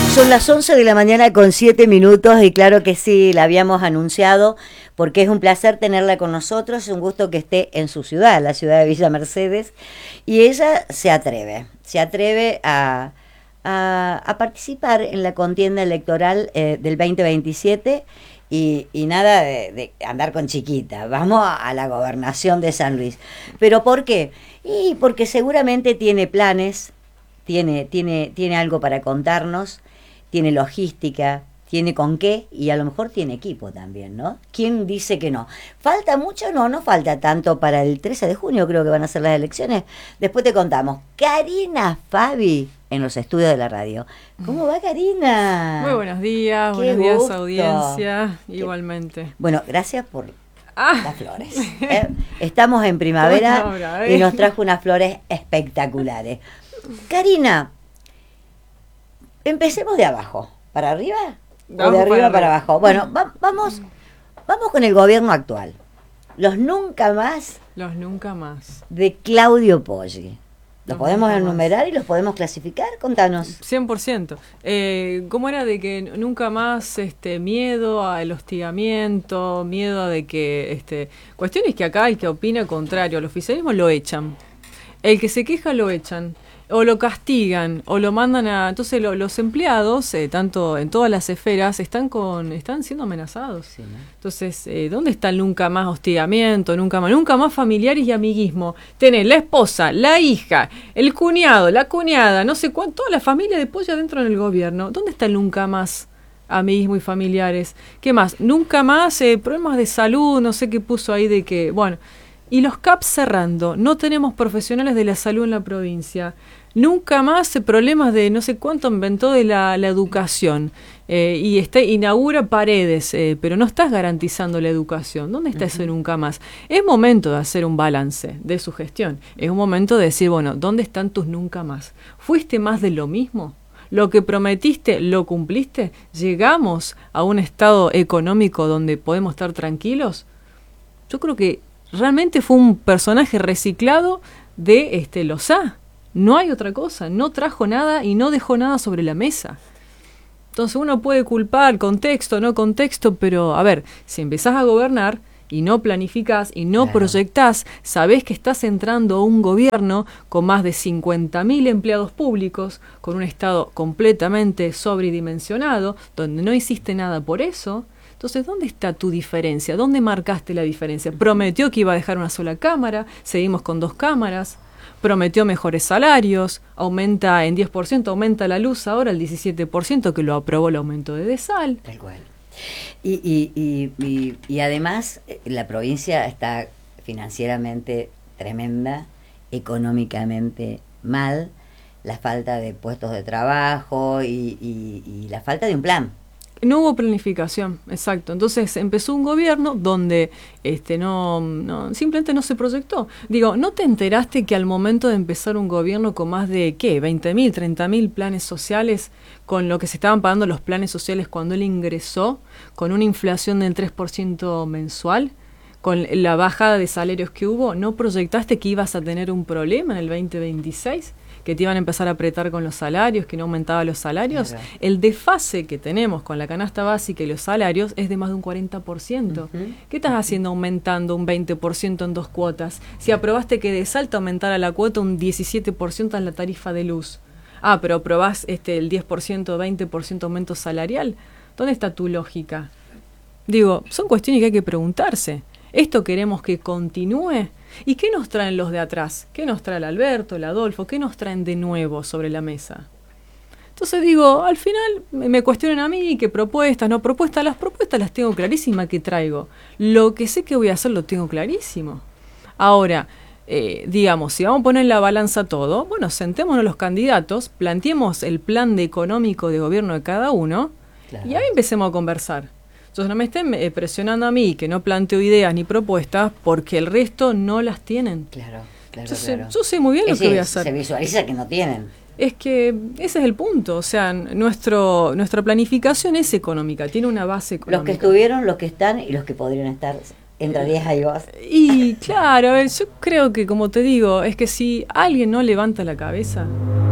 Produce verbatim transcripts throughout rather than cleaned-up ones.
Son las once de la mañana con siete minutos y claro que sí, la habíamos anunciado porque es un placer tenerla con nosotros, es un gusto que esté en su ciudad, la ciudad de Villa Mercedes, y ella se atreve, se atreve a, a, a participar en la contienda electoral eh, del veinte veintisiete y, y nada de, de andar con chiquita, vamos a, a la gobernación de San Luis. ¿Pero por qué? Y porque seguramente tiene planes, tiene, tiene, tiene algo para contarnos, tiene logística, tiene con qué y a lo mejor tiene equipo también, ¿no? ¿Quién dice que no? ¿Falta mucho? No, no falta tanto para el trece de junio, creo que van a ser las elecciones. Después te contamos. Karina Fabi en los estudios de la radio. ¿Cómo va, Karina? Muy buenos días, Qué buenos días, gusto. audiencia, igualmente. Bueno, gracias por Ah. las flores. ¿eh? Estamos en primavera Ahora, y ¿eh? nos trajo unas flores espectaculares. Karina, empecemos de abajo. ¿Para arriba? ¿O Vamos de arriba para para, arriba. abajo? Bueno, va- vamos, vamos con el gobierno actual. Los nunca más Los nunca más. de Claudio Poggi. ¿Los Los podemos nunca más. enumerar y los podemos clasificar? Contanos. cien por ciento. Eh, ¿Cómo era de que nunca más este miedo al hostigamiento, miedo de que... este cuestiones que acá el que opina contrario al oficialismo lo echan. El que se queja lo echan. O lo castigan, o lo mandan a... Entonces lo- los empleados, eh, tanto en todas las esferas, están con están siendo amenazados. Sí, ¿no? Entonces, eh, ¿dónde está el nunca más hostigamiento, nunca más, nunca más familiares y amiguismo? Tenés la esposa, la hija, el cuñado, la cuñada, no sé cuánto, toda la familia de pollo adentro del gobierno. ¿Dónde está el nunca más amiguismo y familiares? ¿Qué más? Nunca más eh, problemas de salud, no sé qué puso ahí de que... Bueno, y los C A P cerrando, no tenemos profesionales de la salud en la provincia. Nunca más eh, problemas de no sé cuánto inventó de la, la educación. Eh, y está, inaugura paredes, eh, pero no estás garantizando la educación. ¿Dónde está eso nunca más? Es momento de hacer un balance de su gestión. Es un momento de decir, bueno, ¿dónde están tus nunca más? ¿Fuiste más de lo mismo? ¿Lo que prometiste, lo cumpliste? ¿Llegamos a un estado económico donde podemos estar tranquilos? Yo creo que realmente fue un personaje reciclado de este Lozá. No hay otra cosa, no trajo nada y no dejó nada sobre la mesa. Entonces uno puede culpar contexto, no contexto, pero a ver, si empezás a gobernar y no planificás y no Claro. proyectás, sabés que estás entrando a un gobierno con más de cincuenta mil empleados públicos, con un Estado completamente sobredimensionado, donde no hiciste nada por eso. Entonces, ¿dónde está tu diferencia? ¿Dónde marcaste la diferencia? Prometió que iba a dejar una sola cámara, seguimos con dos cámaras. Prometió mejores salarios, aumenta en diez por ciento, aumenta la luz ahora el diecisiete por ciento, que lo aprobó el aumento de Desal. Tal cual. Y, y, y, y, y además eh, la provincia está financieramente tremenda, económicamente mal, la falta de puestos de trabajo y, y, y la falta de un plan. No hubo planificación, exacto. Entonces empezó un gobierno donde este no, no simplemente no se proyectó. Digo, ¿no te enteraste que al momento de empezar un gobierno con más de, ¿qué? veinte mil, treinta mil planes sociales, con lo que se estaban pagando los planes sociales cuando él ingresó, con una inflación del tres por ciento mensual, con la bajada de salarios que hubo, ¿no proyectaste que ibas a tener un problema en el veinte veintiséis? Que te iban a empezar a apretar con los salarios, que no aumentaba los salarios. Claro. El desfase que tenemos con la canasta básica y los salarios es de más de un cuarenta por ciento. Uh-huh. ¿Qué estás haciendo aumentando un veinte por ciento en dos cuotas? Si aprobaste que de Salta aumentara la cuota un diecisiete por ciento en la tarifa de luz. Ah, pero aprobás este, el diez por ciento, veinte por ciento aumento salarial. ¿Dónde está tu lógica? Digo, son cuestiones que hay que preguntarse. ¿Esto queremos que continúe? ¿Y qué nos traen los de atrás? ¿Qué nos trae el Alberto, el Adolfo? ¿Qué nos traen de nuevo sobre la mesa? Entonces digo, al final me cuestionan a mí qué propuestas, no propuestas. Las propuestas las tengo clarísimas que traigo. Lo que sé que voy a hacer lo tengo clarísimo. Ahora, eh, digamos, si vamos a poner en la balanza todo, bueno, sentémonos los candidatos, planteemos el plan de económico de gobierno de cada uno, Claro. y ahí empecemos a conversar. Entonces no me estén eh, presionando a mí, que no planteo ideas ni propuestas, porque el resto no las tienen. Claro, claro, Entonces, claro. yo sé muy bien lo Es que voy a decir, hacer. se visualiza que no tienen. Es que ese es el punto, o sea, nuestro nuestra planificación es económica, tiene una base Los económica. que estuvieron, los que están y los que podrían estar. Entre diez hay vos. Y claro, a ver, yo creo que, como te digo, es que si alguien no levanta la cabeza,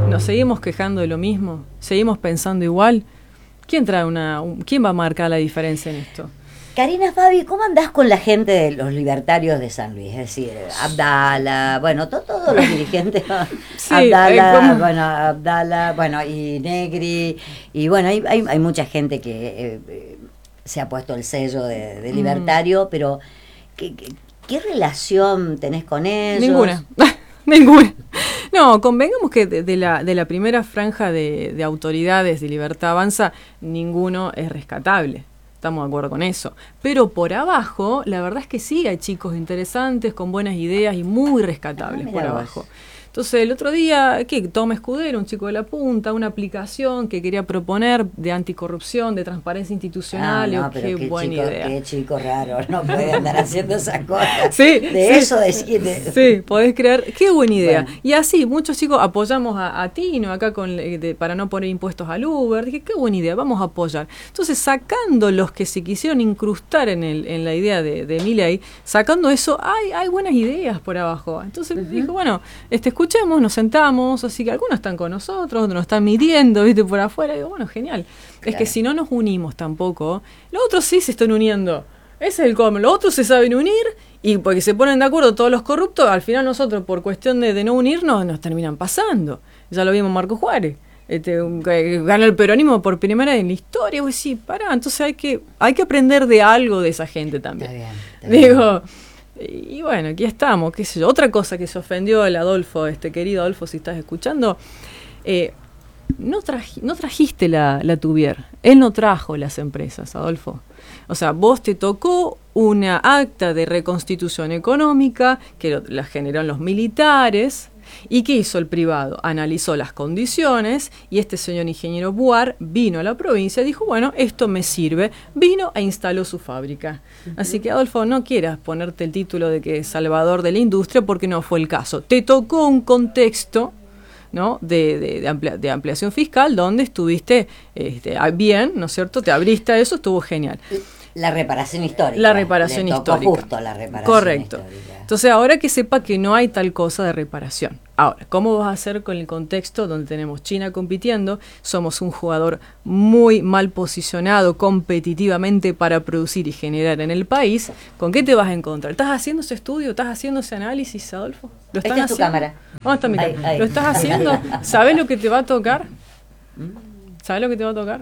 ¿Nos seguimos quejando de lo mismo? ¿Seguimos pensando igual? ¿Quién trae una, un, quién va a marcar la diferencia en esto? Karina, Fabi, ¿cómo andás con la gente de los libertarios de San Luis? Es decir, Abdala, bueno, to, todos los dirigentes, sí, Abdala, eh, bueno, Abdala, bueno, y Negri, y bueno, hay, hay, hay mucha gente que eh, se ha puesto el sello de, de libertario, mm. pero ¿qué, qué, ¿qué relación tenés con ellos? Ninguna. Ninguna. No, convengamos que de, de, la, de la primera franja de, de autoridades de Libertad Avanza, ninguno es rescatable. Estamos de acuerdo con eso. Pero por abajo, la verdad es que sí, hay chicos interesantes, con buenas ideas y muy rescatables ah, por abajo. Vos. Entonces, el otro día, ¿qué? Tom Escudero, un chico de La Punta, una aplicación que quería proponer de anticorrupción, de transparencia institucional. Ah, no, qué, pero qué buena chico, idea. Qué chico raro, no puede andar haciendo esas cosas. Sí, de sí, eso decir. De... Sí, podés creer. Qué buena idea. Bueno. Y así, muchos chicos apoyamos a, a Tino acá con, de, para no poner impuestos al Uber. Dije, qué buena idea, vamos a apoyar. Entonces, sacando los que se quisieron incrustar en, el, en la idea de, de Milei, sacando eso, hay, hay buenas ideas por abajo. Entonces, uh-huh. dije, bueno, este, escuchemos, nos sentamos. Así que algunos están con nosotros, otros nos están midiendo, viste, por afuera. Y digo, bueno, genial. Claro. Es que si no nos unimos tampoco, los otros sí se están uniendo. Ese es el cómo. Los otros se saben unir y porque se ponen de acuerdo todos los corruptos, al final nosotros, por cuestión de, de no unirnos, nos terminan pasando. Ya lo vimos Marco Juárez. Este, gana el peronismo por primera vez en la historia. Pues sí, pará. Entonces hay que, hay que aprender de algo de esa gente también. Está bien, está Digo. Bien. Y bueno, aquí estamos, qué sé yo. Otra cosa que se ofendió el Adolfo, este querido Adolfo, si estás escuchando, eh, no, traji, no trajiste la, la Tuvier, él no trajo las empresas, Adolfo. O sea, vos te tocó una acta de reconstitución económica que lo, la generaron los militares. ¿Y qué hizo el privado? Analizó las condiciones y este señor ingeniero Buar vino a la provincia y dijo, bueno, esto me sirve. Vino e instaló su fábrica. Uh-huh. Así que, Adolfo, no quieras ponerte el título de que es salvador de la industria porque no fue el caso. Te tocó un contexto, ¿no? de, de, de, amplia, de ampliación fiscal donde estuviste este, bien, ¿no es cierto? Te abriste a eso, estuvo genial. La reparación histórica. La reparación Le tocó histórica. Justo la reparación Correcto. histórica. Entonces, ahora que sepa que no hay tal cosa de reparación. Ahora, ¿cómo vas a hacer con el contexto donde tenemos China compitiendo? Somos un jugador muy mal posicionado competitivamente para producir y generar en el país. ¿Con qué te vas a encontrar? ¿Estás haciendo ese estudio? ¿Estás haciendo ese análisis, Adolfo? ¿Lo están Esta es tu haciendo? cámara. ¿Dónde está mi Ahí, cámara? ahí. ¿Lo estás haciendo? ¿Sabes lo que te va a tocar? ¿Sabes lo que te va a tocar?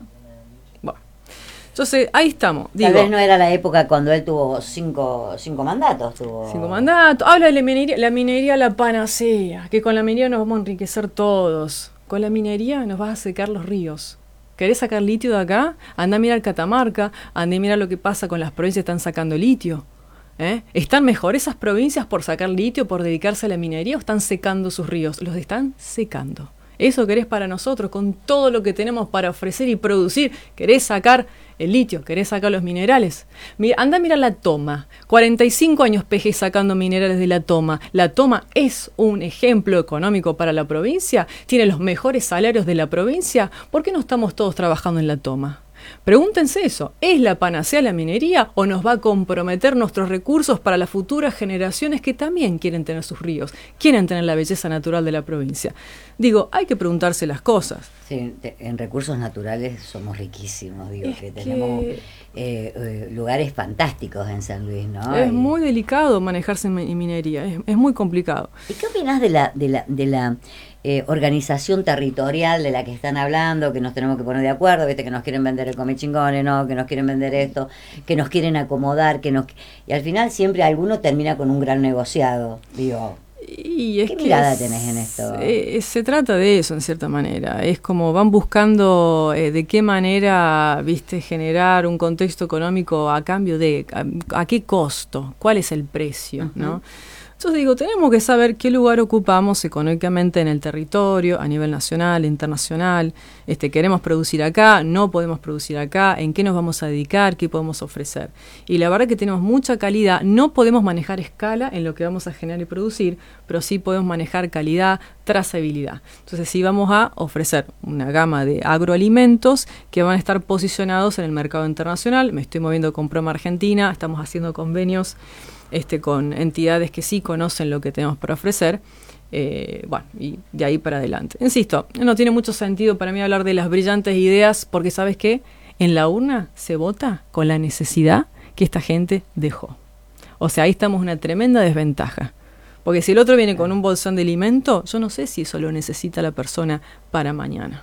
Entonces, ahí estamos. Digo, Tal vez no era la época cuando él tuvo cinco, cinco mandatos. Tuvo... Cinco mandatos. Habla de la minería, la minería la panacea, que con la minería nos vamos a enriquecer todos. Con la minería nos vas a secar los ríos. ¿Querés sacar litio de acá? Anda a mirar Catamarca, anda a mirar lo que pasa con las provincias que están sacando litio. ¿Eh? ¿Están mejor esas provincias por sacar litio, por dedicarse a la minería o están secando sus ríos? Los están secando. Eso querés para nosotros, con todo lo que tenemos para ofrecer y producir. Querés sacar el litio, querés sacar los minerales. Mira, anda a mirar la Toma. cuarenta y cinco años P G sacando minerales de la Toma. La Toma es un ejemplo económico para la provincia. Tiene los mejores salarios de la provincia. ¿Por qué no estamos todos trabajando en la Toma? Pregúntense eso, ¿es la panacea la minería o nos va a comprometer nuestros recursos para las futuras generaciones que también quieren tener sus ríos, quieren tener la belleza natural de la provincia? Digo, hay que preguntarse las cosas. Sí, en recursos naturales somos riquísimos, digo, es que tenemos que... eh, eh, lugares fantásticos en San Luis, ¿no? Es y... muy delicado manejarse en minería, es, es muy complicado. ¿Y qué opinás de la... de la, de la Eh, organización territorial de la que están hablando, que nos tenemos que poner de acuerdo, viste, que nos quieren vender el come chingones, no, que nos quieren vender esto, que nos quieren acomodar, que nos y al final siempre alguno termina con un gran negociado, digo. Y es ¿Qué que mirada es, tenés en esto? Eh, se trata de eso en cierta manera, es como van buscando eh, de qué manera, viste, generar un contexto económico a cambio de, a, a qué costo, cuál es el precio, uh-huh. ¿no? Entonces digo, tenemos que saber qué lugar ocupamos económicamente en el territorio, a nivel nacional, internacional, este, queremos producir acá, no podemos producir acá, en qué nos vamos a dedicar, qué podemos ofrecer. Y la verdad que tenemos mucha calidad, no podemos manejar escala en lo que vamos a generar y producir, pero sí podemos manejar calidad, trazabilidad. Entonces sí vamos a ofrecer una gama de agroalimentos que van a estar posicionados en el mercado internacional. Me estoy moviendo con Proma Argentina, estamos haciendo convenios Este, con entidades que sí conocen lo que tenemos para ofrecer, Eh, bueno, y de ahí para adelante. Insisto, no tiene mucho sentido para mí hablar de las brillantes ideas, porque ¿sabes qué? En la urna se vota con la necesidad que esta gente dejó. O sea, ahí estamos en una tremenda desventaja. Porque si el otro viene con un bolsón de alimento, yo no sé si eso lo necesita la persona para mañana.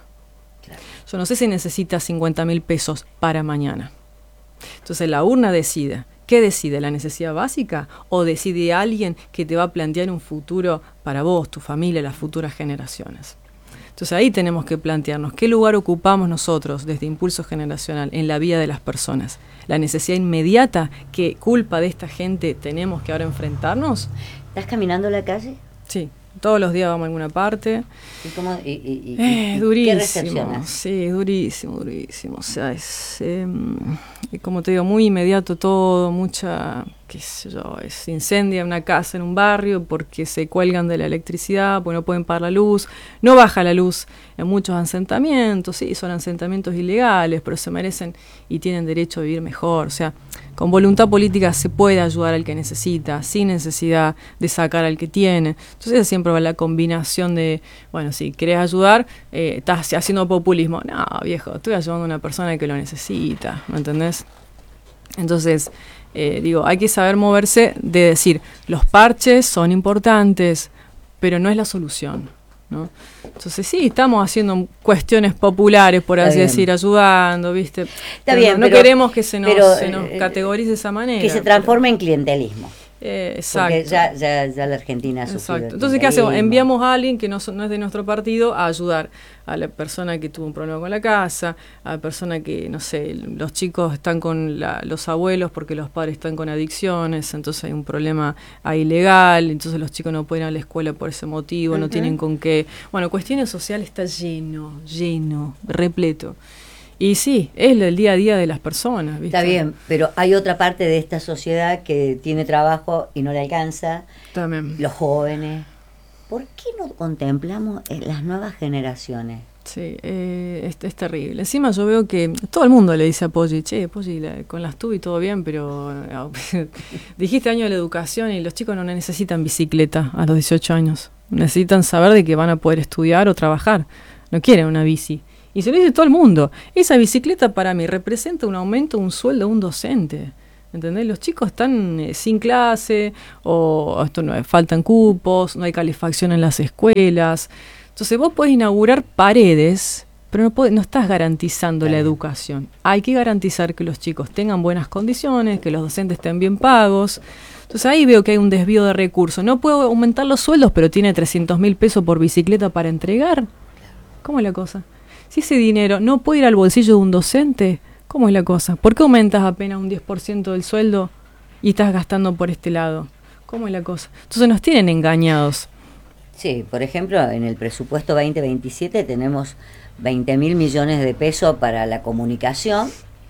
Yo no sé si necesita cincuenta mil pesos para mañana. Entonces la urna decide. ¿Qué decide? ¿La necesidad básica? ¿O decide alguien que te va a plantear un futuro para vos, tu familia, las futuras generaciones? Entonces ahí tenemos que plantearnos qué lugar ocupamos nosotros desde Impulso Generacional en la vida de las personas. La necesidad inmediata, ¿qué culpa de esta gente tenemos que ahora enfrentarnos? ¿Estás caminando la calle? Sí, todos los días vamos a alguna parte. ¿Y cómo, y, y, y, eh, y durísimo, qué recepcionas? Sí, durísimo, durísimo. O sea, es, eh, como te digo, muy inmediato todo, mucha, qué sé yo, es, se incendia una casa en un barrio porque se cuelgan de la electricidad, porque no pueden pagar la luz, no baja la luz en muchos asentamientos, sí, son asentamientos ilegales, pero se merecen y tienen derecho a vivir mejor. O sea, con voluntad política se puede ayudar al que necesita, sin necesidad de sacar al que tiene. Entonces siempre va la combinación de, bueno, si querés ayudar, eh, estás haciendo populismo. No, viejo, estoy ayudando a una persona que lo necesita, ¿me entendés? Entonces, eh, digo, hay que saber moverse de decir, los parches son importantes, pero no es la solución, ¿no? Entonces sí, estamos haciendo cuestiones populares, por así decir, ayudando, ¿viste? Está pero bien, no, no pero, queremos que se nos, pero, se nos categorice de esa manera. Que se transforme pero, en clientelismo. Eh, exacto. Porque ya, ya, ya la Argentina ha sufrido. Exacto. Entonces, ¿qué hacemos? Enviamos a alguien que no, no es de nuestro partido a ayudar a la persona que tuvo un problema con la casa, a la persona que, no sé, los chicos están con la, los abuelos porque los padres están con adicciones, entonces hay un problema ahí legal, entonces los chicos no pueden ir a la escuela por ese motivo, uh-huh. no tienen con qué. Bueno, cuestiones sociales está lleno, lleno, repleto. Y sí, es el día a día de las personas, ¿viste? Está bien, pero hay otra parte de esta sociedad que tiene trabajo y no le alcanza. También. Los jóvenes. ¿Por qué no contemplamos las nuevas generaciones? Sí, eh, es, es terrible. Encima yo veo que todo el mundo le dice a Poggi, che, Poggi, la, con las tuve y todo bien, pero no, dijiste año de la educación y los chicos no necesitan bicicleta a los dieciocho años. Necesitan saber de que van a poder estudiar o trabajar. No quieren una bici. Y se lo dice todo el mundo. Esa bicicleta para mí representa un aumento, un sueldo de un docente. ¿Entendés? Los chicos están eh, sin clase, o esto no, faltan cupos, no hay calefacción en las escuelas. Entonces vos podés inaugurar paredes, pero no, podés, no estás garantizando la educación. Hay que garantizar que los chicos tengan buenas condiciones, que los docentes estén bien pagos. Entonces ahí veo que hay un desvío de recursos. No puedo aumentar los sueldos, pero tiene trescientos mil pesos por bicicleta para entregar. ¿Cómo es la cosa? Si ese dinero no puede ir al bolsillo de un docente, ¿cómo es la cosa? ¿Por qué aumentas apenas un diez por ciento del sueldo y estás gastando por este lado? ¿Cómo es la cosa? Entonces nos tienen engañados. Sí, por ejemplo, en el presupuesto veinte veintisiete tenemos veinte mil millones de pesos para la comunicación.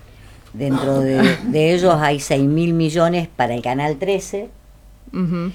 Dentro de, de ellos hay seis mil millones para el Canal trece uh-huh.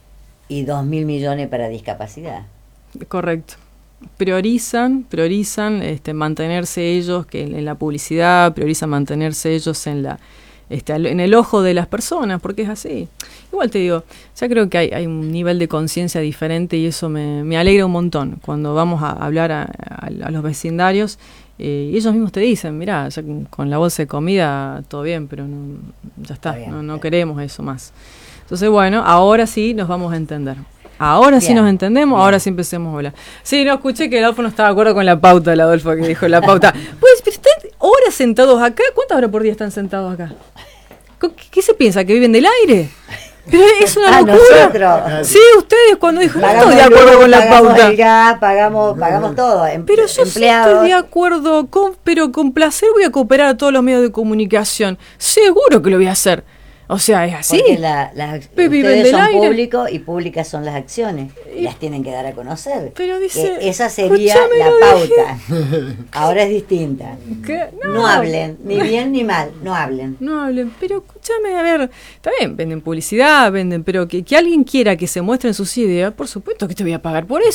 y dos mil millones para discapacidad. Correcto. Priorizan, priorizan este, mantenerse ellos que en, en la publicidad, priorizan mantenerse ellos en la este, en el ojo de las personas, porque es así. Igual te digo, ya creo que hay, hay un nivel de conciencia diferente y eso me, me alegra un montón. Cuando vamos a hablar a, a, a los vecindarios, eh, y ellos mismos te dicen, mirá, ya con la bolsa de comida todo bien, pero no, ya está, está bien, no, no queremos eso más. Entonces, bueno, ahora sí nos vamos a entender. Ahora bien, sí nos entendemos, bien. Ahora sí empecemos a hablar. Sí, no escuché que el Adolfo no estaba de acuerdo con la pauta, el Adolfo que dijo la pauta. Pues, pero están horas sentados acá. ¿Cuántas horas por día están sentados acá? ¿Qué, qué se piensa? ¿Que viven del aire? Pero es una locura. Nosotros. Sí, ustedes cuando dijo, no estoy de acuerdo luz, con la pauta. El gas, pagamos, pagamos todo. Em, pero yo sí estoy de acuerdo, con, pero con placer voy a cooperar a todos los medios de comunicación. Seguro que lo voy a hacer. O sea, es así. Porque la, las, ustedes son públicos y públicas son las acciones. Y las tienen que dar a conocer. Pero dice, que esa sería la pauta. Dije. Ahora es distinta. No. no hablen, ni bien ni mal, no hablen. No hablen, pero escúchame, a ver, está bien, venden publicidad, venden, pero que, que alguien quiera que se muestren sus ideas, por supuesto que te voy a pagar por eso.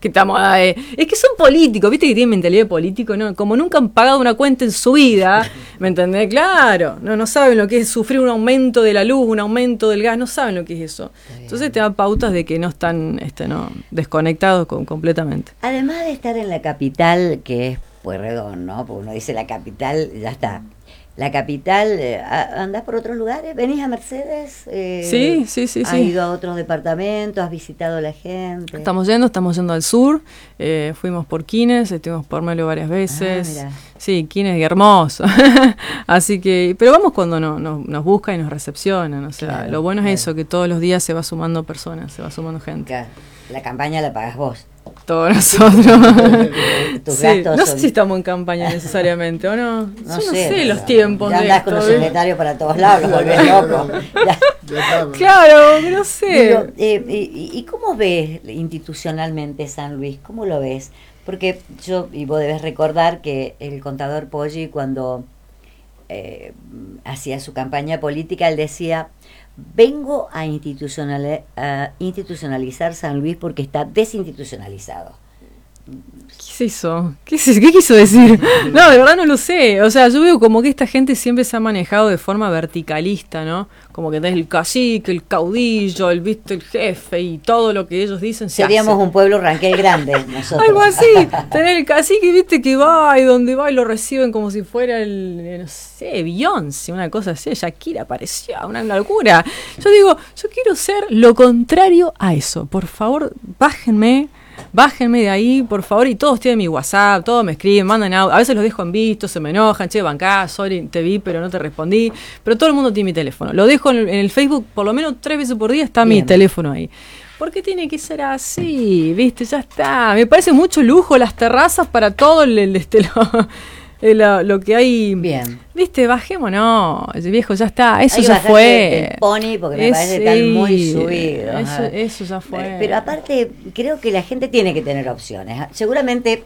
Que estamos, eh, es que son políticos, viste que tienen mentalidad de político, ¿no? Como nunca han pagado una cuenta en su vida, ¿me entendés? Claro, no, no saben lo que es sufrir un aumento de la luz, un aumento del gas, no saben lo que es eso. Entonces te dan pautas de que no están este, no, desconectados con, completamente. Además de estar en la capital, que es Pueyrredón, ¿no? Porque uno dice la capital, ya está. La capital, eh, ¿andás por otros lugares? ¿Venís a Mercedes? Eh, sí, sí, sí. ¿Has sí. ido a otros departamentos? ¿Has visitado a la gente? Estamos yendo, estamos yendo al sur. Eh, fuimos por Quines, estuvimos por Melo varias veces. Ah, sí, Quines es hermoso. Así que, pero vamos cuando no, no, nos buscan y nos recepcionan. O sea, claro, lo bueno es claro. eso, que todos los días se va sumando personas, se va sumando gente. Claro. La campaña la pagas vos. Todos nosotros. Tus sí, gastos no son... sé si estamos en campaña necesariamente o no. No, Yo no sé, sé los ya, tiempos ya de andás esto, con los ¿ves? secretarios para todos lados, los volvés loco. Ya. Claro, no sé. Digo, eh, y, ¿Y cómo ves institucionalmente San Luis? ¿Cómo lo ves? Porque yo, y vos debes recordar que el contador Poggi, cuando eh, hacía su campaña política, él decía: vengo a, institucional, a institucionalizar San Luis porque está desinstitucionalizado. ¿Qué es eso? ¿Qué, es eso? ¿Qué quiso decir? No, de verdad no lo sé. O sea, yo veo como que esta gente siempre se ha manejado de forma verticalista, ¿no? Como que tenés el cacique, el caudillo, el viste, el jefe y todo lo que ellos dicen se Seríamos hace. un pueblo Ranquel grande nosotros. Algo así. Tener el cacique, viste, que va y donde va y lo reciben como si fuera el, no sé, Beyoncé, una cosa así. Shakira apareció, una locura. Yo digo, yo quiero ser lo contrario a eso. Por favor, bájenme. Bájenme de ahí, por favor, y todos tienen mi WhatsApp, todos me escriben, mandan audio, a veces los dejo en visto, se me enojan, che, bancá, sorry, te vi, pero no te respondí, pero todo el mundo tiene mi teléfono, lo dejo en el, en el Facebook, por lo menos tres veces por día está Bien. mi teléfono ahí. ¿Por qué tiene que ser así? ¿Viste? Ya está, me parece mucho lujo las terrazas para todo el, el este, lo, Lo, lo que hay. Bien. Viste, bajémonos, viejo, ya está, eso hay que ya fue. El pony porque me es, parece que están muy subidos. Eso, eso ya fue. Pero, pero aparte, creo que la gente tiene que tener opciones. Seguramente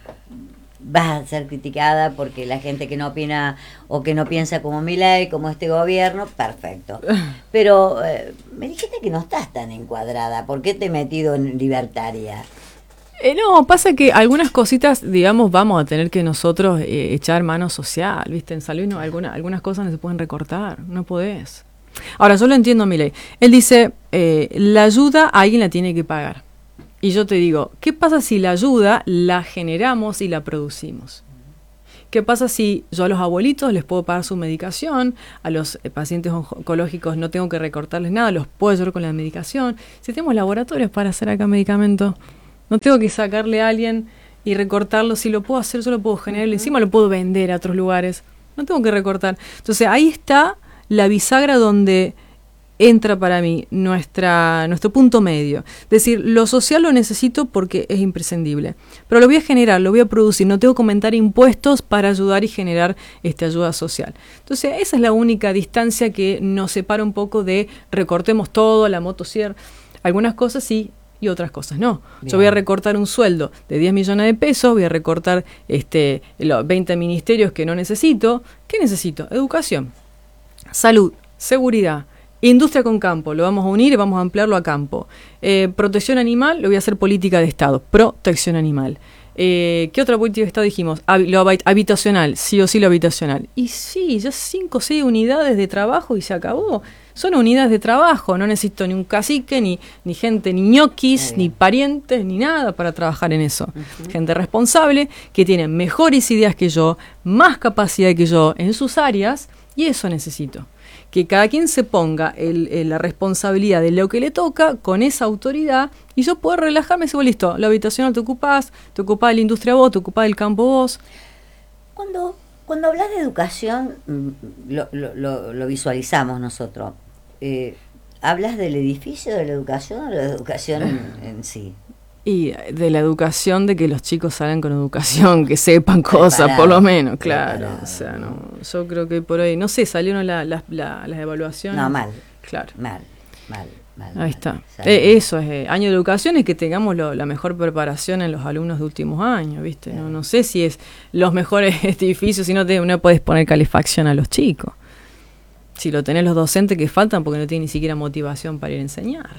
vas a ser criticada porque la gente que no opina o que no piensa como Milei, como este gobierno, perfecto. Pero eh, me dijiste que no estás tan encuadrada. ¿Por qué te he metido en libertaria? Eh, no, pasa que algunas cositas, digamos, vamos a tener que nosotros eh, echar mano social, ¿viste? En San Luis no, alguna, algunas cosas no se pueden recortar, no podés. Ahora, yo lo entiendo, Milei. Él dice, eh, la ayuda a alguien la tiene que pagar. Y yo te digo, ¿qué pasa si la ayuda la generamos y la producimos? ¿Qué pasa si yo a los abuelitos les puedo pagar su medicación, a los eh, pacientes oncológicos no tengo que recortarles nada, los puedo ayudar con la medicación? Si tenemos laboratorios para hacer acá medicamentos, no tengo que sacarle a alguien y recortarlo. Si lo puedo hacer, yo lo puedo generar. Uh-huh. Encima lo puedo vender a otros lugares. No tengo que recortar. Entonces ahí está la bisagra donde entra para mí nuestra, nuestro punto medio. Es decir, lo social lo necesito porque es imprescindible. Pero lo voy a generar, lo voy a producir. No tengo que aumentar impuestos para ayudar y generar esta ayuda social. Entonces esa es la única distancia que nos separa un poco de recortemos todo, la motosierra. Algunas cosas sí, y otras cosas no. Bien. Yo voy a recortar un sueldo de diez millones de pesos, voy a recortar este los veinte ministerios que no necesito. ¿Qué necesito? Educación, salud, seguridad, industria con campo, lo vamos a unir y vamos a ampliarlo a campo. Eh, protección animal, lo voy a hacer política de Estado, protección animal. Eh, ¿Qué otra política de Estado dijimos? Hab- lo habit- habitacional, sí o sí lo habitacional. Y sí, ya cinco o seis unidades de trabajo y se acabó. Son unidades de trabajo, no necesito ni un cacique, ni, ni gente, ni ñoquis, ni parientes, ni nada para trabajar en eso. Uh-huh. Gente responsable, que tiene mejores ideas que yo, más capacidad que yo en sus áreas, y eso necesito. Que cada quien se ponga el, el, la responsabilidad de lo que le toca con esa autoridad, y yo puedo relajarme y decir, bueno, listo, la habitación te ocupás, te ocupás de la industria vos, te ocupás del campo vos. Cuando, cuando hablas de educación, lo, lo, lo, lo visualizamos nosotros. Eh, ¿Hablas del edificio de la educación o de la educación en, en sí? Y de la educación, de que los chicos salgan con educación, que sepan cosas, preparado, por lo menos, claro. Preparado, o sea, no, yo creo que por ahí, no sé, salieron la, la, la, las evaluaciones. No, mal. Claro. Mal, mal, mal. Ahí está. Eh, eso es, eh, año de educación es que tengamos lo, la mejor preparación en los alumnos de últimos años, ¿viste? No, no sé si es los mejores edificios, si no, te, no puedes poner calefacción a los chicos. Si lo tenés los docentes que faltan porque no tienen ni siquiera motivación para ir a enseñar.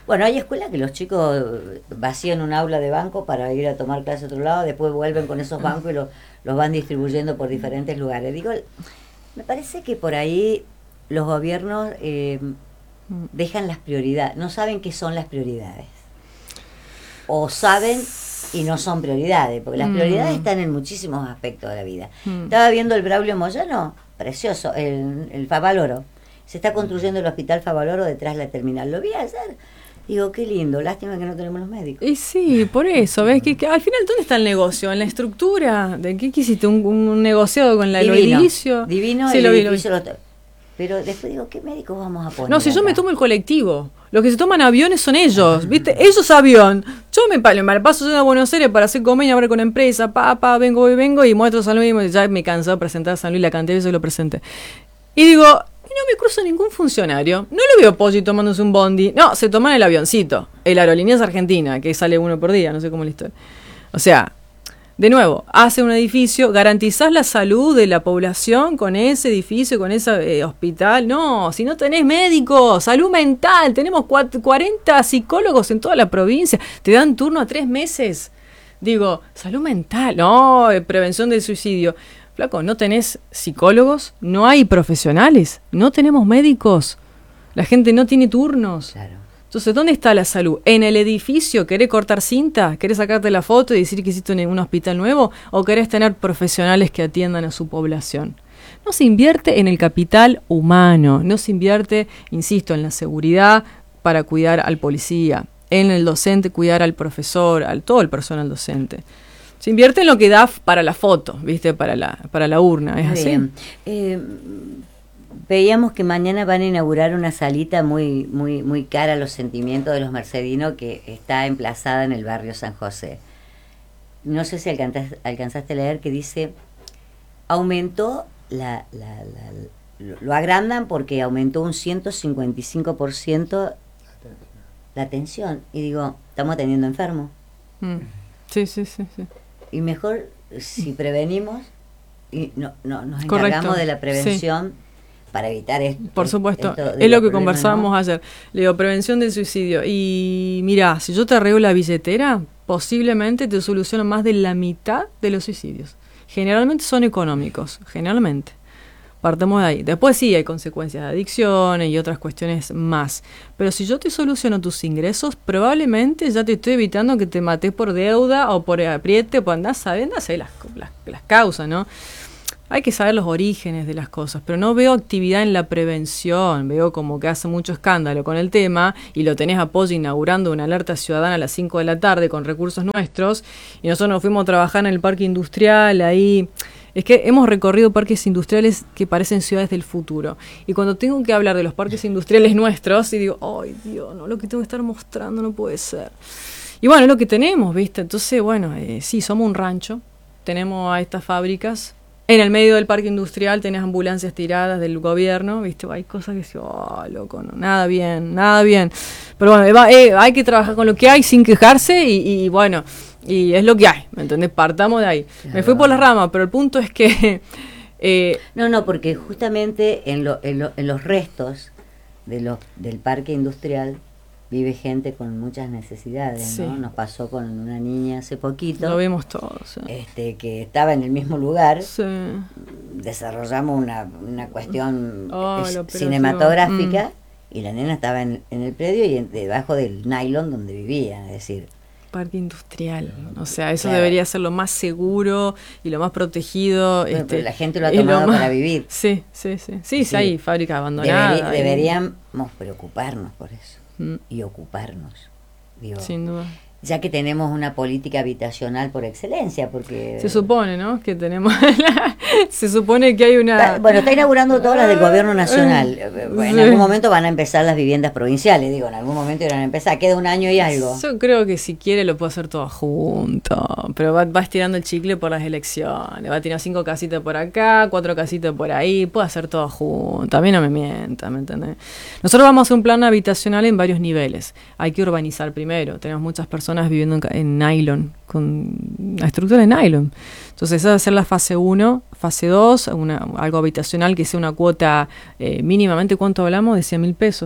Bueno, hay escuelas que los chicos vacían un aula de banco para ir a tomar clase a otro lado, después vuelven con esos bancos y los, los van distribuyendo por diferentes lugares. Digo, me parece que por ahí los gobiernos eh, dejan las prioridades, no saben qué son las prioridades. O saben y no son prioridades, porque las mm. prioridades están en muchísimos aspectos de la vida. Mm. Estaba viendo el Braulio Moyano, precioso, el, el Favaloro. Se está construyendo el hospital Favaloro detrás de la terminal. Lo vi ayer. Digo, qué lindo, lástima que no tenemos los médicos. Y sí, por eso, ¿ves? Que, que al final, ¿dónde está el negocio? ¿En la estructura? ¿De qué quisiste? ¿Un, un negociado con la, divino, el edilicio? Divino, sí, el lo vi, edificio. Lo vi. Pero después digo, ¿qué médicos vamos a poner? No, si acá? yo me tomo el colectivo. Los que se toman aviones son ellos, ¿viste? Ellos avión. Yo me, me paso yendo a Buenos Aires para hacer convenio, hablar con empresa, pa, pa, vengo, voy, vengo, y muestro San Luis, ya me cansado de presentar a San Luis, la cantidad de veces que lo presenté. Y digo, y no me cruzo ningún funcionario. No lo veo Poggi tomándose un bondi. No, se toman el avioncito. El Aerolíneas Argentina, que sale uno por día, no sé cómo es la historia. O sea, de nuevo, hace un edificio, garantizás la salud de la población con ese edificio, con ese eh, hospital. No, si no tenés médicos, salud mental, tenemos cuarenta psicólogos en toda la provincia, te dan turno a tres meses. Digo, salud mental, no, eh, prevención del suicidio. Flaco, no tenés psicólogos, no hay profesionales, no tenemos médicos, la gente no tiene turnos. Claro. Entonces, ¿dónde está la salud? ¿En el edificio? ¿Querés cortar cinta? ¿Querés sacarte la foto y decir que hiciste un, un hospital nuevo? ¿O querés tener profesionales que atiendan a su población? No se invierte en el capital humano, no se invierte, insisto, en la seguridad para cuidar al policía, en el docente cuidar al profesor, al todo el personal docente. Se invierte en lo que da para la foto, ¿viste? Para la, para la urna, ¿es así? Bien. Eh, veíamos que mañana van a inaugurar una salita muy, muy, muy cara a los sentimientos de los mercedinos que está emplazada en el barrio San José. No sé si alcanzaste, alcanzaste a leer que dice, aumentó, la, la, la, lo agrandan porque aumentó un ciento cincuenta y cinco por ciento la atención. Y digo, estamos atendiendo enfermos. Mm. Sí, sí, sí, sí. Y mejor si prevenimos y no, no nos Correcto. encargamos de la prevención, sí, para evitar esto. Por supuesto, esto es lo que problemas, conversábamos, ¿no?, ayer. Le digo, prevención del suicidio. Y mirá, si yo te arreglo la billetera, posiblemente te soluciono más de la mitad de los suicidios. Generalmente son económicos, generalmente. Partamos de ahí. Después sí hay consecuencias de adicciones y otras cuestiones más. Pero si yo te soluciono tus ingresos, probablemente ya te estoy evitando que te mates por deuda o por apriete, o por andar sabiendo hacer las, las, las causas, ¿no? Hay que saber los orígenes de las cosas, pero no veo actividad en la prevención. Veo como que hace mucho escándalo con el tema y lo tenés a Poggi inaugurando una alerta ciudadana a las cinco de la tarde con recursos nuestros y nosotros nos fuimos a trabajar en el parque industrial ahí. Es que hemos recorrido parques industriales que parecen ciudades del futuro. Y cuando tengo que hablar de los parques industriales nuestros, y digo, ¡ay, Dios! No, lo que tengo que estar mostrando no puede ser. Y bueno, es lo que tenemos, ¿viste? Entonces, bueno, eh, sí, somos un rancho. Tenemos a estas fábricas. En el medio del parque industrial tenés ambulancias tiradas del gobierno, ¿viste? Hay cosas que dicen, ¡oh, loco! No, nada bien, nada bien. Pero bueno, va, eh, hay que trabajar con lo que hay sin quejarse y, y bueno... Y es lo que hay, ¿me entendés? Partamos de ahí. Claro. Me fui por las ramas, pero el punto es que... Eh, no, no, porque justamente en, lo, en, lo, en los restos de los, del parque industrial vive gente con muchas necesidades, sí, ¿no? Nos pasó con una niña hace poquito. Lo vimos todos. ¿Sí? Este, que estaba en el mismo lugar. Sí. Desarrollamos una, una cuestión oh, es, cinematográfica mm. y la nena estaba en, en el predio y en, debajo del nylon donde vivía, es decir... Parque industrial, o sea, eso claro, debería ser lo más seguro y lo más protegido. Bueno, este, pero la gente lo ha tomado más, para vivir. Sí, sí, sí. Sí, sí, hay fábricas abandonadas. Deberí, deberíamos preocuparnos por eso mm. y ocuparnos. Digo, sin duda. Ya que tenemos una política habitacional por excelencia, porque... Se supone, ¿no? Que tenemos... se supone que hay una... Bueno, está inaugurando todas las del gobierno nacional. En sí. algún momento van a empezar las viviendas provinciales, digo, en algún momento van a empezar. Queda un año y algo. Yo creo que si quiere lo puede hacer todo junto, pero va, va estirando el chicle por las elecciones. Va a tirar cinco casitas por acá, cuatro casitas por ahí, puede hacer todo junto. A mí no me mienta, ¿me entendés? Nosotros vamos a hacer un plan habitacional en varios niveles. Hay que urbanizar primero. Tenemos muchas personas viviendo en, en nylon, con la estructura de nylon. Entonces esa va a ser la fase uno. Fase dos, una, algo habitacional que sea una cuota eh, mínimamente, ¿cuánto hablamos? De cien mil pesos.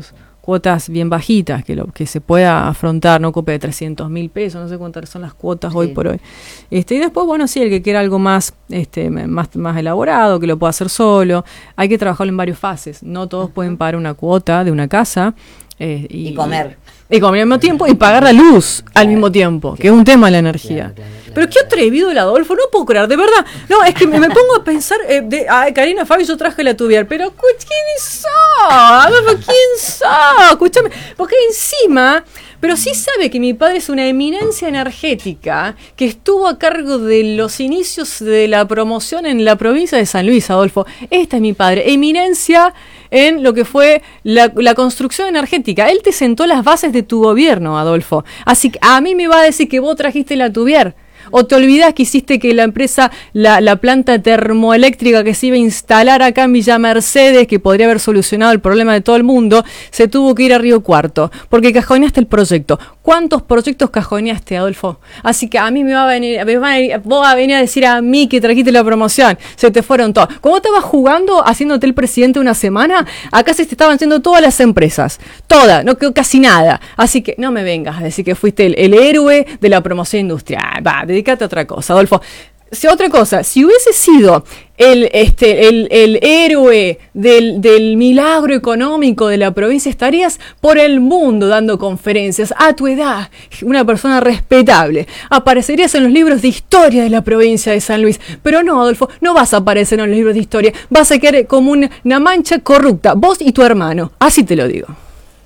cuotas bien bajitas, que lo que se pueda afrontar, no cope de trescientos mil pesos, no sé cuántas son las cuotas sí. hoy por hoy. Este, y después, bueno, sí, el que quiera algo más, este, más, más elaborado, que lo pueda hacer solo, hay que trabajarlo en varias fases. No todos uh-huh. pueden pagar una cuota de una casa. Eh, y, y comer. Y comer al mismo tiempo y pagar la luz claro, al mismo tiempo, claro, que es un tema de la energía. Claro, claro, claro, pero qué atrevido el Adolfo, no puedo creer, de verdad. No, es que me, me pongo a pensar, eh, de, ay, Karina, Fabi, yo traje la tubier, pero ¿quién sos? Adolfo, ¿quién sos? Escúchame, porque encima, pero sí sabe que mi padre es una eminencia energética que estuvo a cargo de los inicios de la promoción en la provincia de San Luis, Adolfo. Este es mi padre, eminencia en lo que fue la, la construcción energética. Él te sentó las bases de tu gobierno, Adolfo. Así que a mí me va a decir que vos trajiste la tubier. ¿O te olvidás que hiciste que la empresa, la, la planta termoeléctrica que se iba a instalar acá en Villa Mercedes, que podría haber solucionado el problema de todo el mundo, se tuvo que ir a Río Cuarto? Porque cajoneaste el proyecto. ¿Cuántos proyectos cajoneaste, Adolfo? Así que a mí me va a venir, me va a venir, vos vas a venir a decir a mí que trajiste la promoción. Se te fueron todos. ¿Cómo estabas jugando haciéndote el presidente una semana? Acá se te estaban haciendo todas las empresas. Todas, no quedó casi nada. Así que no me vengas a decir que fuiste el, el héroe de la promoción industrial. Va, dedícate a otra cosa, Adolfo. Si otra cosa, si hubiese sido el, este, el, el héroe del, del milagro económico de la provincia, estarías por el mundo dando conferencias a tu edad, una persona respetable. Aparecerías en los libros de historia de la provincia de San Luis. Pero no, Adolfo, no vas a aparecer en los libros de historia. Vas a quedar como una, una mancha corrupta, vos y tu hermano. Así te lo digo.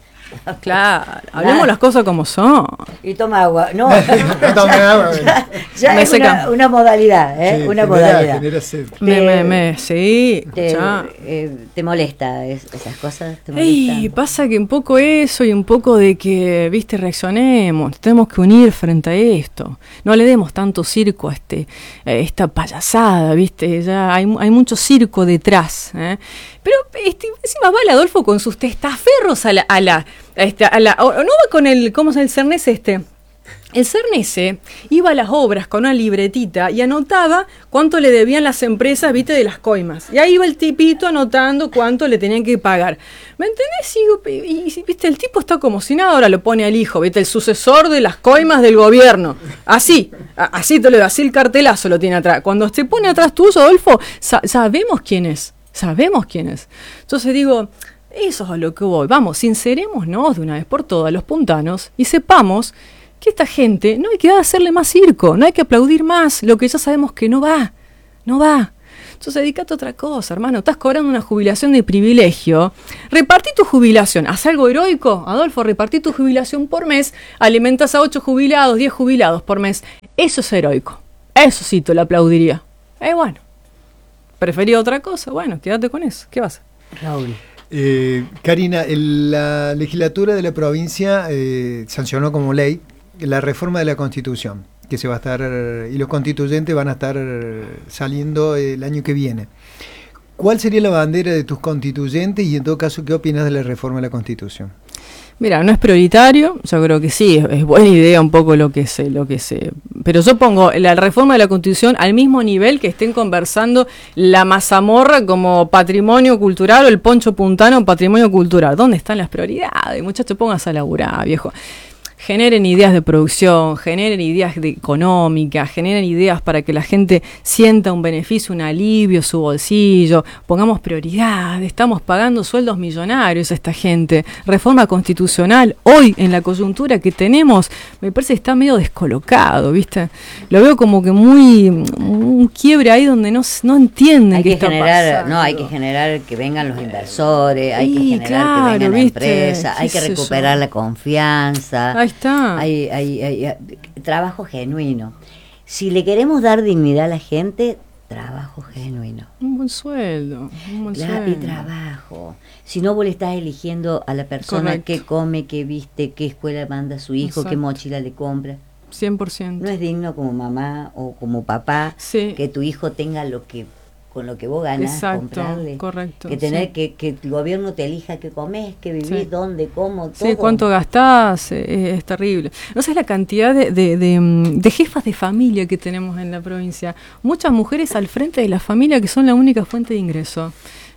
Claro, hablemos las cosas como son. Y toma agua. No, tome agua. Ya me es una, una modalidad, ¿eh? Sí, una genera, modalidad. genera sed. Te, me, me, me, sí. Te, eh, te molesta es, esas cosas. ¿Te y pasa que un poco eso y un poco de que, viste, reaccionemos. Tenemos que unir frente a esto. No le demos tanto circo a este, a esta payasada, viste. Ya hay, hay mucho circo detrás. ¿eh? Pero este, encima va el Adolfo con sus testaferros a la, a la, a este, a la, o no va con el, ¿cómo se llama el Cernese este? El Cernese iba a las obras con una libretita y anotaba cuánto le debían las empresas, viste, de las coimas. Y ahí iba el tipito anotando cuánto le tenían que pagar. ¿Me entendés? Y, y, viste, el tipo está como si nada, ahora lo pone al hijo, viste, el sucesor de las coimas del gobierno. Así, a, así te lo así el cartelazo lo tiene atrás. Cuando se pone atrás tuyo, Adolfo, sa- sabemos quién es. Sabemos quién es. Entonces digo, eso es a lo que voy. Vamos, sincerémonos de una vez por todas los puntanos y sepamos que esta gente no hay que hacerle más circo, no hay que aplaudir más lo que ya sabemos que no va, no va. Entonces dedícate a otra cosa, hermano. Estás cobrando una jubilación de privilegio. Repartí tu jubilación. Haz algo heroico, Adolfo. Repartí tu jubilación por mes. Alimentas a ocho jubilados, diez jubilados por mes. Eso es heroico. Eso sí te lo aplaudiría. Eh, bueno. ¿Prefería otra cosa? Bueno, quédate con eso. ¿Qué vas a hacer? Raúl. Eh, Karina, el, la legislatura de la provincia eh, sancionó como ley la reforma de la Constitución, que se va a estar, y los constituyentes van a estar saliendo el año que viene. ¿Cuál sería la bandera de tus constituyentes y en todo caso qué opinas de la reforma de la Constitución? Mira, no es prioritario, yo creo que sí, es, es buena idea un poco lo que sé, lo que sé. Pero yo pongo la reforma de la Constitución al mismo nivel que estén conversando la mazamorra como patrimonio cultural o el poncho puntano patrimonio cultural. ¿Dónde están las prioridades? Muchachos, pónganse a laburar, viejo. Generen ideas de producción, generen ideas de económicas, generen ideas para que la gente sienta un beneficio, un alivio, su bolsillo. Pongamos prioridades, estamos pagando sueldos millonarios a esta gente. Reforma constitucional, hoy en la coyuntura que tenemos, me parece que está medio descolocado, ¿viste? Lo veo como que muy, un quiebre ahí donde no, no entienden hay qué que está generar, pasando. No, hay que generar que vengan los inversores, hay Sí, que generar claro, que vengan las ¿viste? empresas, hay ¿Qué que sé recuperar yo? la confianza. Ahí está. Hay, hay, hay, hay trabajo genuino. Si le queremos dar dignidad a la gente, trabajo genuino. Un buen sueldo, un buen La- sueldo. y trabajo. Si no, vos le estás eligiendo a la persona Correcto. qué come, qué viste, qué escuela manda a su hijo, Exacto. qué mochila le compra. cien por ciento. No es digno como mamá o como papá Sí. que tu hijo tenga lo que con lo que vos ganas, Exacto, comprarle. correcto, Que tener sí. que, que el gobierno te elija qué comés, qué vivís, Sí. dónde, cómo, todo. Sí, cuánto gastás, eh, es terrible. No sé la cantidad de, de, de, mm, de jefas de familia que tenemos en la provincia. Muchas mujeres al frente de la familia que son la única fuente de ingreso.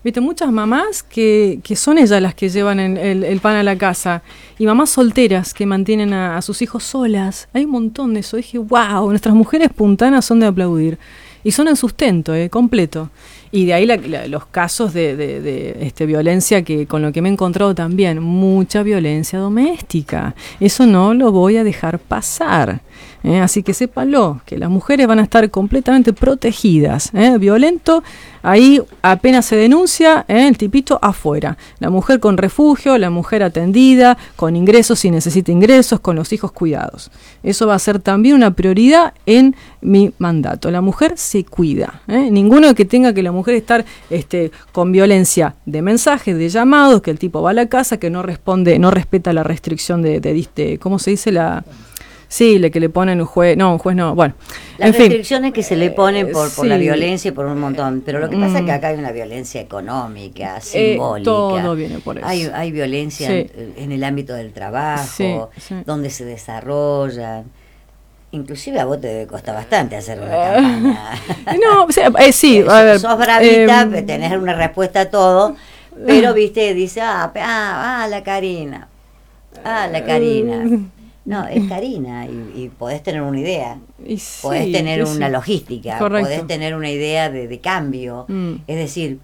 Viste, muchas mamás que, que son ellas las que llevan el, el, el pan a la casa, y mamás solteras que mantienen a, a sus hijos solas. Hay un montón de eso. Dije, wow, nuestras mujeres puntanas son de aplaudir. Y son en sustento, eh, completo. Y de ahí la, la, los casos de, de, de este, violencia que con lo que me he encontrado también, mucha violencia doméstica. Eso no lo voy a dejar pasar. ¿eh? Así que sépanlo, que las mujeres van a estar completamente protegidas. ¿eh? Violento, ahí apenas se denuncia, ¿eh? el tipito afuera. La mujer con refugio, la mujer atendida, con ingresos si necesita ingresos, con los hijos cuidados. Eso va a ser también una prioridad en mi mandato. La mujer se cuida. ¿eh? Ninguno que tenga que la mujer estar este, con violencia de mensajes, de llamados, que el tipo va a la casa, que no responde, no respeta la restricción de, de, de ¿cómo se dice? La... Sí, le que le ponen un juez, no, un juez no, bueno. Las en restricciones fin. que se le ponen por, por sí. la violencia y por un montón, pero lo que pasa Mm. es que acá hay una violencia económica, Eh, simbólica. todo viene por eso. Hay, hay violencia Sí. en, en el ámbito del trabajo, Sí, sí. donde se desarrollan. Inclusive a vos te debe costar bastante hacer una campaña. No, o sea, eh, sí, a ver. Sos bravita, eh, tenés una respuesta a todo, pero viste, dice, ah, pe- ah, ah, la Karina, ah, la Karina. No, es Karina y, y podés tener una idea, y podés sí, tener sí, una sí. logística, Correcto. podés tener una idea de, de cambio. Mm. Es decir,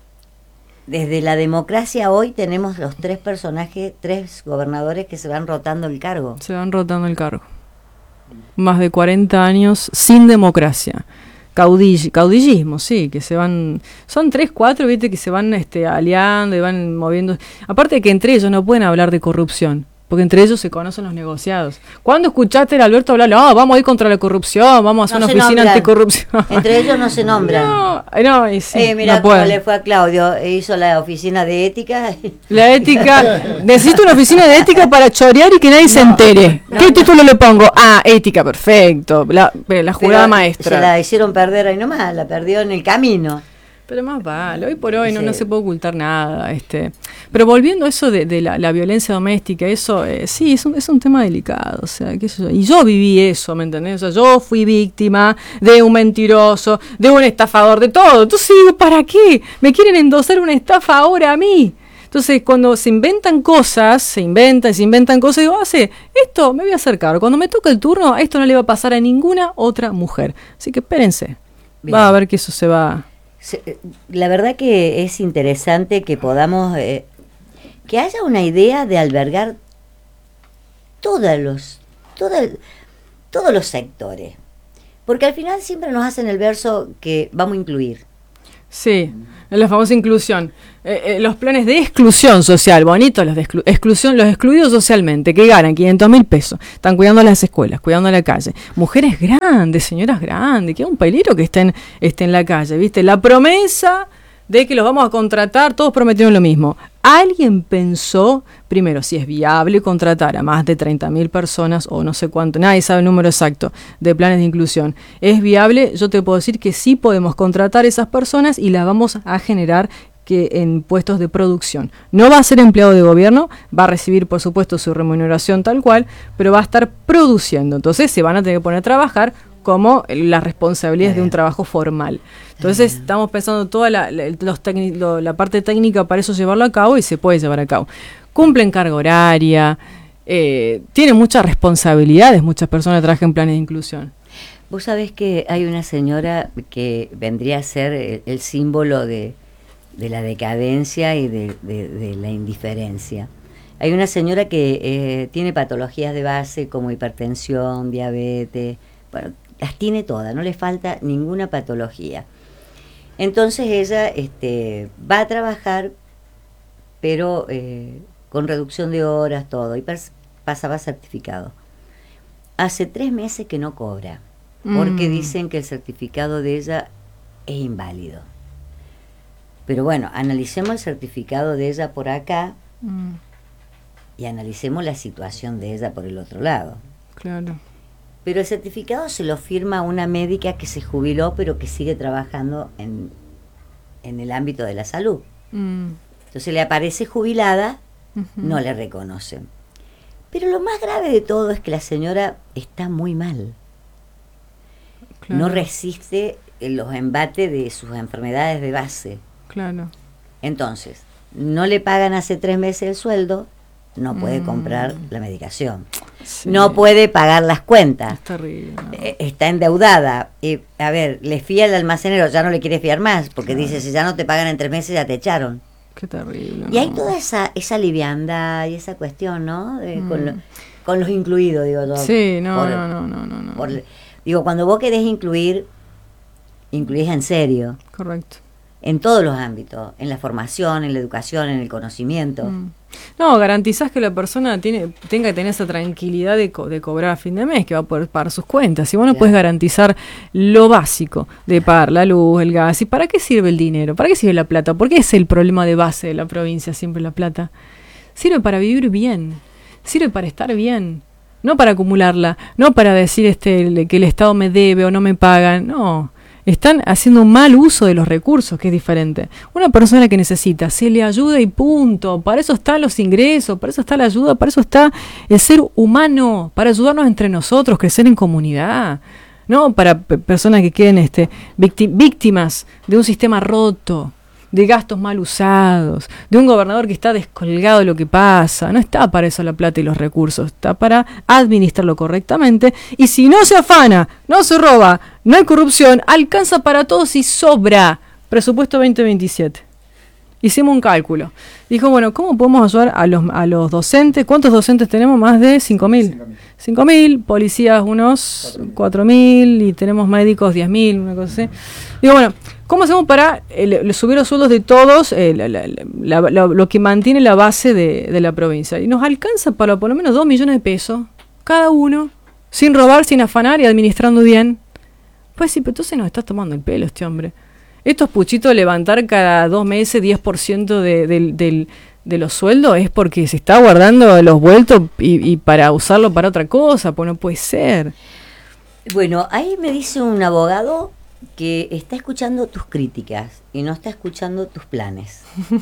desde la democracia hoy tenemos los tres personajes, tres gobernadores que se van rotando el cargo. Se van rotando el cargo. Más de cuarenta años sin democracia. Caudill, caudillismo, sí, que se van, son tres, cuatro, viste, que se van este, aliando y van moviendo. Aparte de que entre ellos no pueden hablar de corrupción, porque entre ellos se conocen los negociados. ¿Cuándo escuchaste a Alberto hablar? No, vamos a ir contra la corrupción, vamos a hacer No una se oficina nombran. anticorrupción. Entre ellos no se nombran. No, no, y sí, eh, mira no cómo pueden. le fue a Claudio, e hizo la oficina de ética. La ética, necesito una oficina de ética para chorear y que nadie se entere. no, ¿Qué no. título le pongo? Ah, ética, perfecto. La, la jurada Pero maestra. Se la hicieron perder ahí nomás, la perdió en el camino. Pero más vale, hoy por hoy no, Sí. no se puede ocultar nada. este Pero volviendo a eso de, de la, la violencia doméstica, eso eh, sí, es un, es un tema delicado. O sea, qué sé yo. Y yo viví eso, ¿me entendés? O sea, yo fui víctima de un mentiroso, de un estafador, de todo. Entonces digo, ¿para qué? ¿Me quieren endosar una estafa ahora a mí? Entonces, cuando se inventan cosas, se inventan, se inventan cosas, digo, hace, esto me voy a hacer cargo. Cuando me toca el turno, esto no le va a pasar a ninguna otra mujer. Así que espérense. Bien. Va a ver que eso se va... Se- La verdad que es interesante que podamos, eh, que haya una idea de albergar todos los, toda- todos los sectores. Porque al final siempre nos hacen el verso que vamos a incluir. Sí, la famosa inclusión. Eh, eh, los planes de exclusión social, bonitos los de exclu- exclusión, los excluidos socialmente, que ganan quinientos mil pesos, están cuidando las escuelas, cuidando la calle. Mujeres grandes, señoras grandes, que es un peligro que estén, estén en la calle, ¿viste? La promesa de que los vamos a contratar, todos prometieron lo mismo. ¿Alguien pensó, primero, si es viable contratar a más de treinta mil personas o no sé cuánto, nadie sabe el número exacto de planes de inclusión? ¿Es viable? Yo te puedo decir que sí podemos contratar esas personas y las vamos a generar que en puestos de producción. No va a ser empleado de gobierno, va a recibir por supuesto su remuneración tal cual, pero va a estar produciendo. Entonces se van a tener que poner a trabajar como las responsabilidades de un trabajo formal. Entonces estamos pensando toda la, la, los tecni- lo- la parte técnica para eso llevarlo a cabo y se puede llevar a cabo. Cumplen carga horaria, eh, tienen muchas responsabilidades, muchas personas trabajan en planes de inclusión. Vos sabés que hay una señora que vendría a ser el, el símbolo de, de la decadencia y de, de- de la indiferencia. Hay una señora que eh, tiene patologías de base como hipertensión, diabetes, bueno, las tiene todas, no le falta ninguna patología. Entonces ella este, va a trabajar, pero eh, con reducción de horas, todo, y pas- pasaba certificado. Hace tres meses que no cobra, porque Mm. dicen que el certificado de ella es inválido. Pero bueno, analicemos el certificado de ella por acá Mm, y analicemos la situación de ella por el otro lado. claro. Pero el certificado se lo firma una médica que se jubiló, pero que sigue trabajando en, en el ámbito de la salud. Mm, Entonces le aparece jubilada, ujú. no le reconocen. Pero lo más grave de todo es que la señora está muy mal. Claro, No resiste los embates de sus enfermedades de base. claro. Entonces, no le pagan hace tres meses el sueldo, no puede Mm. comprar la medicación. Sí. No puede pagar las cuentas. Es terrible. ¿no? Eh, Está endeudada. Y, a ver, le fía al almacenero, ya no le quiere fiar más, porque Claro. dice, si ya no te pagan en tres meses, ya te echaron. Qué terrible. Y hay ¿no? toda esa esa liviandad y esa cuestión, ¿no? De- Mm. con, lo- con los incluidos, digo yo. Sí, no, Por- no, no, no, no, no. por- digo, cuando vos querés incluir, incluís en serio, Correcto. en todos los ámbitos, en la formación, en la educación, en el conocimiento. Mm. No, garantizás que la persona tiene, tenga que tener esa tranquilidad de, co- de cobrar a fin de mes, que va a poder pagar sus cuentas. Si vos no Claro. puedes garantizar lo básico de pagar la luz, el gas, ¿y para qué sirve el dinero? ¿Para qué sirve la plata? ¿Por qué es el problema de base de la provincia siempre la plata? Sirve para vivir bien, sirve para estar bien, no para acumularla, no para decir este que el Estado me debe o no me pagan, no. Están haciendo un mal uso de los recursos, que es diferente. Una persona que necesita, se le ayuda y punto. Para eso están los ingresos, para eso está la ayuda, para eso está el ser humano, para ayudarnos entre nosotros, crecer en comunidad. No para pe- personas que queden este, victi- víctimas de un sistema roto, de gastos mal usados, de un gobernador que está descolgado de lo que pasa. No está para eso la plata y los recursos, está para administrarlo correctamente. Y si no se afana, no se roba, no hay corrupción, alcanza para todos y sobra. Presupuesto veinte veintisiete. Hicimos un cálculo. Dijo, bueno, ¿cómo podemos ayudar a los, a los docentes? ¿Cuántos docentes tenemos? Más de cinco mil. cinco mil, policías unos cuatro mil y tenemos médicos diez mil, una cosa así. Digo, bueno, ¿cómo hacemos para eh, subir los sueldos de todos, eh, la, la, la, la, lo que mantiene la base de, de la provincia? Y nos alcanza para por lo menos dos millones de pesos, cada uno, sin robar, sin afanar y administrando bien. Pues sí, pero entonces nos está tomando el pelo este hombre. Estos puchitos levantar cada dos meses diez por ciento de, de, de, de los sueldos es porque se está guardando los vueltos y, y para usarlo para otra cosa, pues no puede ser. Bueno, ahí me dice un abogado que está escuchando tus críticas y no está escuchando tus planes.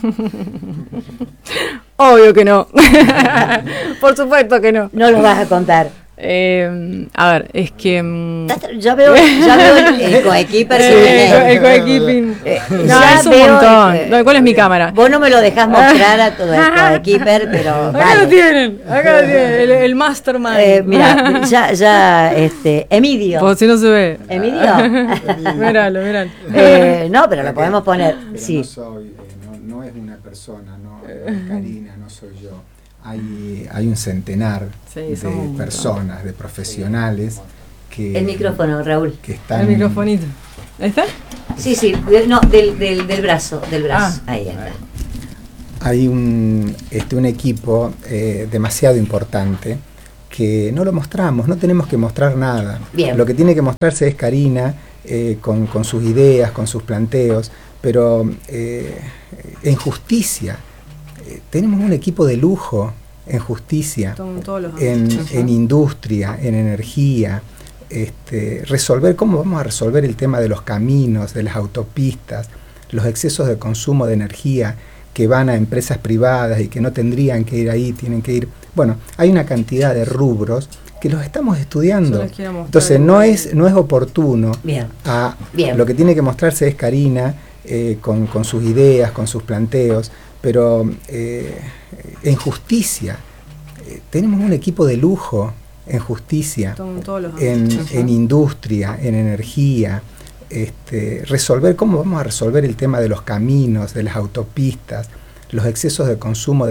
Obvio que no. Por supuesto que no. No los vas a contar. Eh, a ver, es que... mm, Ya veo, ya veo el, el coequiper. Sí, que viene. el co- el coequipping. Eh, No, ya es un veo, montón. eh, No, ¿cuál es mi cámara? Vos no me lo dejás mostrar a todo el coequiper, pero Acá vale. lo tienen, acá lo tienen, el, el mastermind. Eh, mira, ya, ya, este, Emidio. Por si no se ve. Emidio. Míralo, míralo. Eh, no, pero lo podemos poner. Pero Sí. no soy, eh, no, no es una persona, no, no es Karina, no soy yo. Hay, hay un centenar Sí, somos un de montón. personas, de profesionales que, El micrófono, Raúl. que están... El microfonito. ¿Ahí está? Sí, sí, de- no, del, del, del brazo, del brazo. Ah. Ahí está. Hay un, este, un equipo eh, demasiado importante que no lo mostramos, no tenemos que mostrar nada. Bien. Lo que tiene que mostrarse es Karina eh, con, con sus ideas, con sus planteos, pero eh, en justicia eh, tenemos un equipo de lujo en justicia, Son todos los en, ámbitos, ¿no? en industria, en energía, este, resolver, cómo vamos a resolver el tema de los caminos, de las autopistas, los excesos de consumo de energía que van a empresas privadas y que no tendrían que ir ahí, tienen que ir. Bueno, hay una cantidad de rubros que los estamos estudiando. Yo les quiero mostrar Entonces el- no es, no es oportuno. Bien. A, Bien. Lo que tiene que mostrarse es Karina eh, con, con sus ideas, con sus planteos, pero eh, en justicia eh, tenemos un equipo de lujo en justicia, Son todos los en, ámbitos, ¿no? en industria, en energía, este, resolver, cómo vamos a resolver el tema de los caminos, de las autopistas, los excesos de consumo de